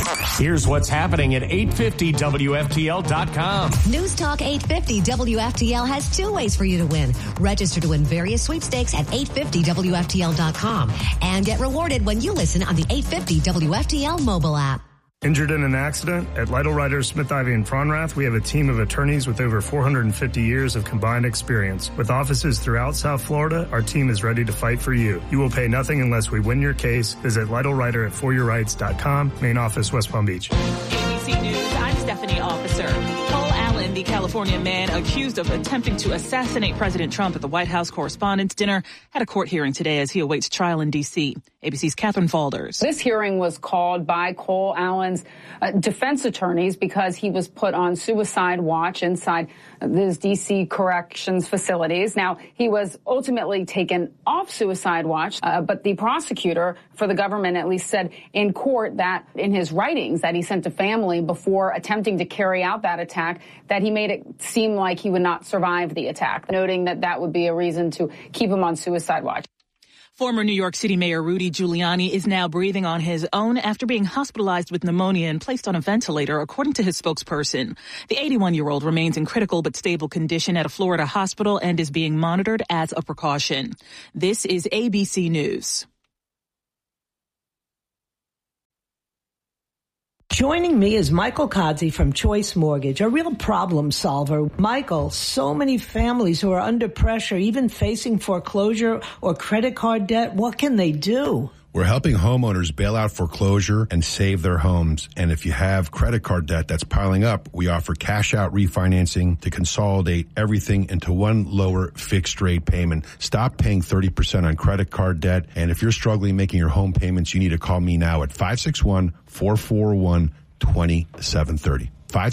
Here's what's happening at 850WFTL.com. News Talk 850 WFTL has two ways for you to win. Register to win various sweepstakes at 850WFTL.com and get rewarded when you listen on the 850 WFTL mobile app. Injured in an accident? At Lytle Ryder, Smith, Ivy, and Fronrath, we have a team of attorneys with over 450 years of combined experience. With offices throughout South Florida, our team is ready to fight for you. You will pay nothing unless we win your case. Visit Lytle Ryder at foryourrights.com. Main office, West Palm Beach. ABC News, I'm Stephanie Officer. Paul Allen, the California man accused of attempting to assassinate President Trump at the White House Correspondents' Dinner, had a court hearing today as he awaits trial in D.C. ABC's Catherine Falders. This hearing was called by Cole Allen's defense attorneys because he was put on suicide watch inside these D.C. corrections facilities. Now, he was ultimately taken off suicide watch, but the prosecutor for the government at least said in court that in his writings that he sent to family before attempting to carry out that attack, that he made it seem like he would not survive the attack, noting that that would be a reason to keep him on suicide watch. Former New York City Mayor Rudy Giuliani is now breathing on his own after being hospitalized with pneumonia and placed on a ventilator, according to his spokesperson. The 81-year-old remains in critical but stable condition at a Florida hospital and is being monitored as a precaution. This is ABC News. Joining me is Michael Kodzi from Choice Mortgage, a real problem solver. Michael, so many families who are under pressure, even facing foreclosure or credit card debt, what can they do? We're helping homeowners bail out foreclosure and save their homes. And if you have credit card debt that's piling up, we offer cash out refinancing to consolidate everything into one lower fixed rate payment. Stop paying 30% on credit card debt. And if you're struggling making your home payments, you need to call me now at 561-441-2730.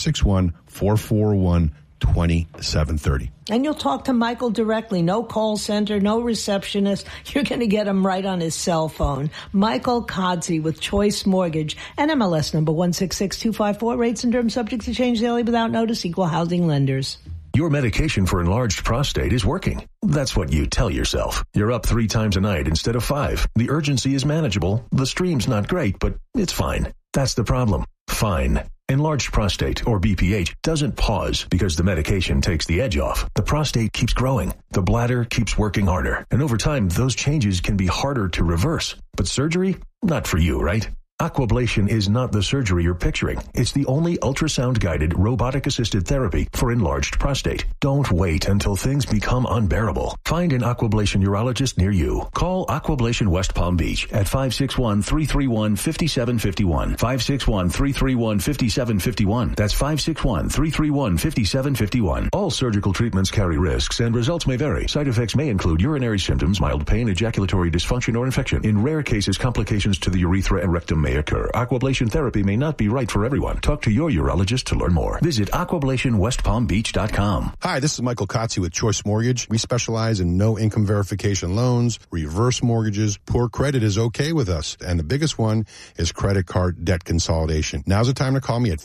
561-441-2730. And you'll talk to Michael directly. No call center, no receptionist. You're going to get him right on his cell phone. Michael Kodzi with Choice Mortgage. NMLS number 166254. Rates and terms subject to change daily without notice. Equal housing lenders. Your medication for enlarged prostate is working. That's what you tell yourself. You're up 3 times a night instead of 5. The urgency is manageable. The stream's not great, but it's fine. That's the problem. Fine. Enlarged prostate, or BPH, doesn't pause because the medication takes the edge off. The prostate keeps growing. The bladder keeps working harder. And over time, those changes can be harder to reverse. But surgery? Not for you, right? Aquablation is not the surgery you're picturing. It's the only ultrasound-guided, robotic-assisted therapy for enlarged prostate. Don't wait until things become unbearable. Find an Aquablation urologist near you. Call Aquablation West Palm Beach at 561-331-5751. 561-331-5751. That's 561-331-5751. All surgical treatments carry risks, and results may vary. Side effects may include urinary symptoms, mild pain, ejaculatory dysfunction, or infection. In rare cases, complications to the urethra and rectum may occur. Aquablation therapy may not be right for everyone. Talk to your urologist to learn more. Visit aquablationwestpalmbeach.com. Hi, this is Michael Kodzi with Choice Mortgage. We specialize in no income verification loans, reverse mortgages. Poor credit is okay with us. And the biggest one is credit card debt consolidation. Now's the time to call me at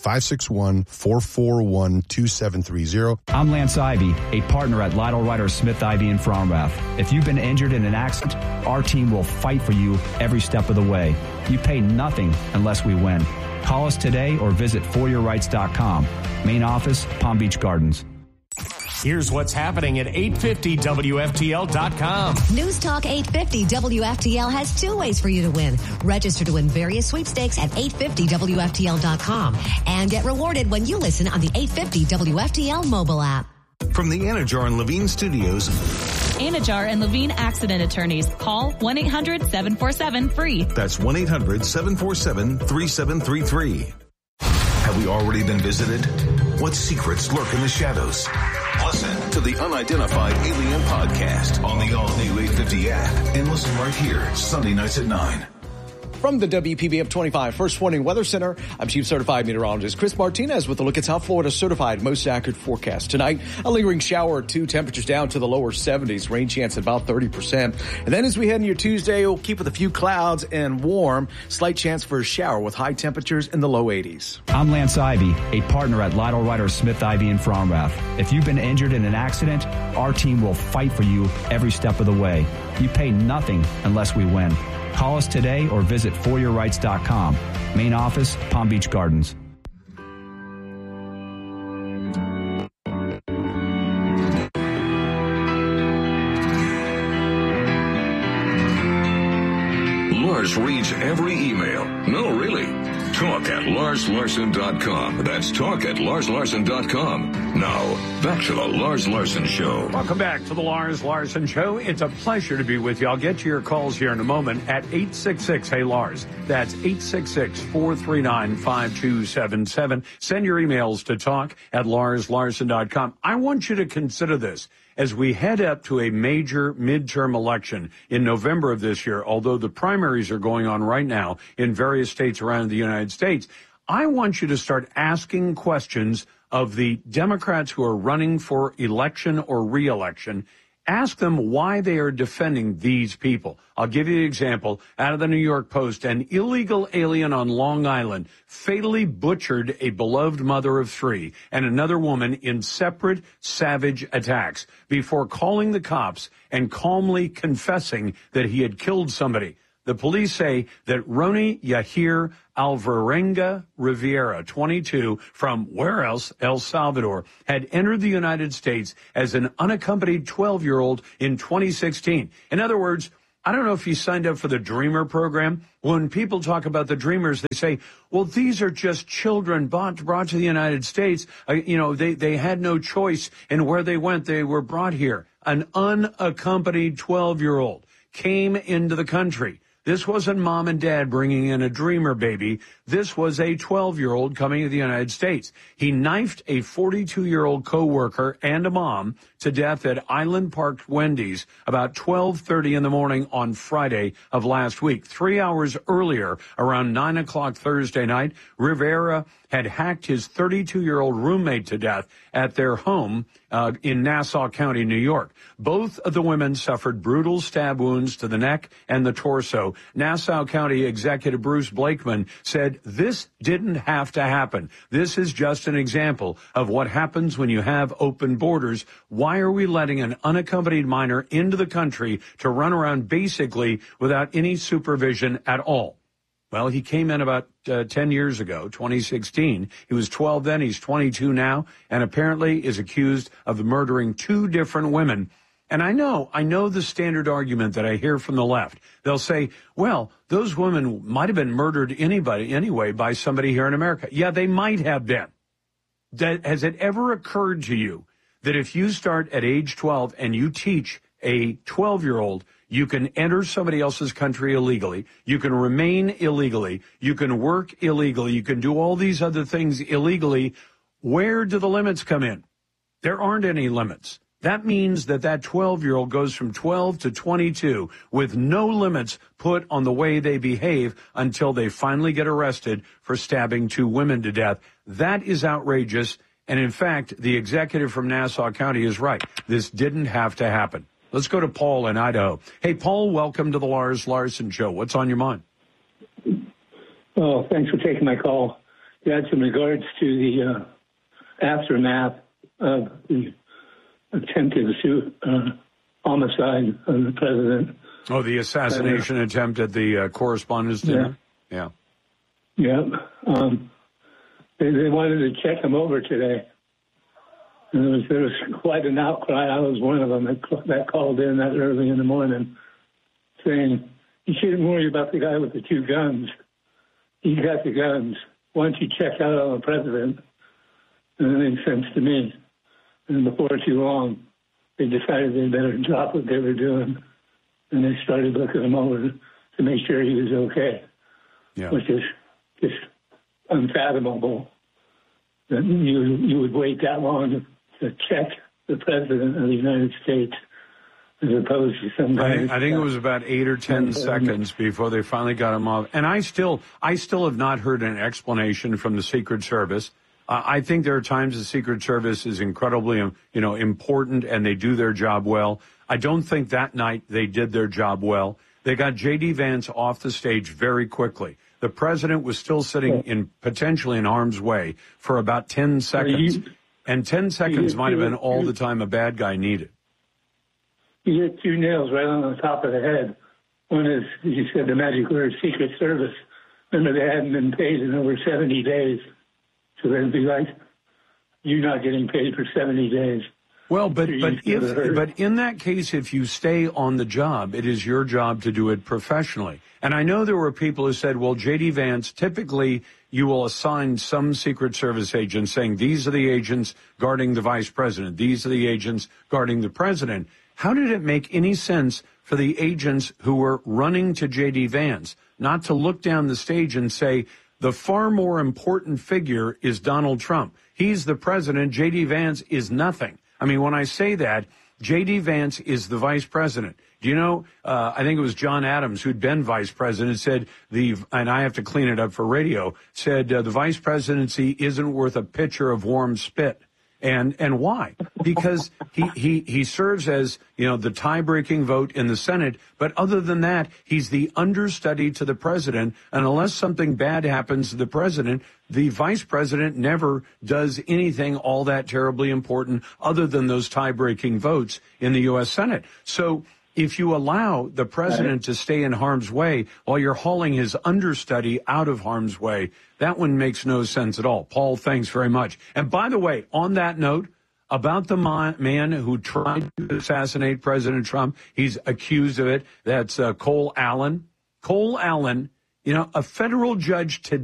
561-441-2730. I'm Lance Ivy, a partner at Lytle Ryder Smith, Ivy, and Fronrath. If you've been injured in an accident, our team will fight for you every step of the way. You pay nothing unless we win. Call us today or visit foryourrights.com. Main office, Palm Beach Gardens. Here's what's happening at 850WFTL.com. News Talk 850 WFTL has two ways for you to win. Register to win various sweepstakes at 850WFTL.com and get rewarded when you listen on the 850 WFTL mobile app. From the Anajar and Levine Studios. Anajar and Levine Accident Attorneys. Call 1-800-747-FREE. That's 1-800-747-3733. Have we already been visited? What secrets lurk in the shadows? Listen to the Unidentified Alien Podcast on the all-new 850 app and listen right here, Sunday nights at 9. From the WPBF 25 First Warning Weather Center, I'm Chief Certified Meteorologist Chris Martinez with a look at South Florida's certified most accurate forecast. Tonight, a lingering shower or two, temperatures down to the lower 70s, rain chance at about 30%. And then as we head into your Tuesday, we'll keep with a few clouds and warm, slight chance for a shower with high temperatures in the low 80s. I'm Lance Ivy, a partner at Lytle Ryder Smith, Ivy, and Fronrath. If you've been injured in an accident, our team will fight for you every step of the way. You pay nothing unless we win. Call us today or visit foryourrights.com. Main office, Palm Beach Gardens. Lars reads every email. No, really. Talk at LarsLarson.com. That's talk at LarsLarson.com. Now, back to the Lars Larson Show. Welcome back to the Lars Larson Show. It's a pleasure to be with you. I'll get to your calls here in a moment at 866-HEY-LARS. That's 866-439-5277. Send your emails to talk at LarsLarson.com. I want you to consider this. As we head up to a major midterm election in November of this year, although the primaries are going on right now in various states around the United States, I want you to start asking questions of the Democrats who are running for election or re-election. Ask them why they are defending these people. I'll give you an example. Out of the New York Post, an illegal alien on Long Island fatally butchered a beloved mother of three and another woman in separate savage attacks before calling the cops and calmly confessing that he had killed somebody. The police say that Roni Yahir Alvarenga Rivera, 22, from where else? El Salvador, had entered the United States as an unaccompanied 12-year-old in 2016. In other words, I don't know if you signed up for the Dreamer program. When people talk about the Dreamers, they say, well, these are just children brought to the United States. They had no choice in where they went. They were brought here. An unaccompanied 12-year-old came into the country. This wasn't mom and dad bringing in a Dreamer baby. This was a 12-year-old coming to the United States. He knifed a 42-year-old coworker and a mom to death at Island Park Wendy's about 12:30 in the morning on Friday of last week. 3 hours earlier, around 9 o'clock Thursday night, Rivera had hacked his 32-year-old roommate to death at their home in Nassau County, New York. Both of the women suffered brutal stab wounds to the neck and the torso. Nassau County Executive Bruce Blakeman said this didn't have to happen. This is just an example of what happens when you have open borders. Why are we letting an unaccompanied minor into the country to run around basically without any supervision at all? Well, he came in about 10 years ago, 2016. He was 12 then. He's 22 now, and apparently is accused of murdering two different women. And I know the standard argument that I hear from the left. They'll say, well, those women might have been murdered anyway by somebody here in America. Yeah, they might have been. Has it ever occurred to you that if you start at age 12 and you teach a 12-year-old you can enter somebody else's country illegally, you can remain illegally, you can work illegally, you can do all these other things illegally, where do the limits come in? There aren't any limits. That means that 12-year-old goes from 12 to 22 with no limits put on the way they behave until they finally get arrested for stabbing two women to death. That is outrageous. And in fact, the executive from Nassau County is right. This didn't have to happen. Let's go to Paul in Idaho. Hey, Paul, welcome to the Lars Larson Show. What's on your mind? Well, thanks for taking my call. That's in regards to the aftermath of the attempted homicide of the president. Oh, the assassination attempt at the correspondence dinner? Yeah. They wanted to check him over today. And there was quite an outcry. I was one of them that called in that early in the morning saying, you shouldn't worry about the guy with the two guns. He's got the guns. Why don't you check out on the president? And it made sense to me. And before too long, they decided they better drop what they were doing. And they started looking him over to make sure he was okay, which is just unfathomable that you would wait that long to check the president of the United States as opposed to somebody. I think it was about 8 or 10 seconds before they finally got him off. And I still have not heard an explanation from the Secret Service. I think there are times the Secret Service is incredibly, important and they do their job well. I don't think that night they did their job well. They got J.D. Vance off the stage very quickly. The president was still sitting potentially in harm's way for about 10 seconds. And 10 seconds might have been all the time a bad guy needed. You hit two nails right on the top of the head One is, you said, the magic word, Secret Service. Remember, they hadn't been paid in over 70 days. So that'd be like you not getting paid for 70 days. Well, but in that case, if you stay on the job, it is your job to do it professionally. And I know there were people who said, well, J.D. Vance, typically you will assign some Secret Service agents saying these are the agents guarding the vice president. These are the agents guarding the president. How did it make any sense for the agents who were running to J.D. Vance not to look down the stage and say, the far more important figure is Donald Trump. He's the president. J.D. Vance is nothing. I mean, when I say that, J.D. Vance is the vice president. Do you know, I think it was John Adams, who'd been vice president, said and I have to clean it up for radio, said the vice presidency isn't worth a pitcher of warm spit. And why? Because he serves as, the tie-breaking vote in the Senate. But other than that, he's the understudy to the president. And unless something bad happens to the president, the vice president never does anything all that terribly important other than those tie-breaking votes in the U.S. Senate. So if you allow the president to stay in harm's way while you're hauling his understudy out of harm's way, that one makes no sense at all. Paul, thanks very much. And by the way, on that note, about the man who tried to assassinate President Trump, he's accused of it. That's Cole Allen. Cole Allen, a federal judge today